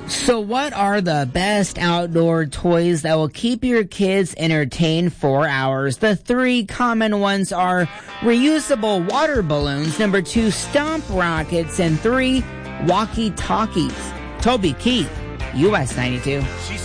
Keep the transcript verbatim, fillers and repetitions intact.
So what are the best outdoor toys that will keep your kids entertained for hours? The three common ones are reusable water balloons, number two, stomp rockets, and three, walkie-talkies. Toby Keith, U S ninety-two.